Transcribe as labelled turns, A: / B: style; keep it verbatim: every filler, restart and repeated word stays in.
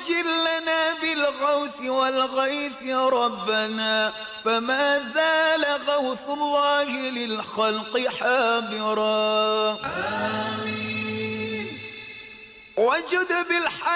A: عجل لنا بالغوث والغيث ربنا، فما زال غوث الله للخلق حابرا. آمين. وجد بالحق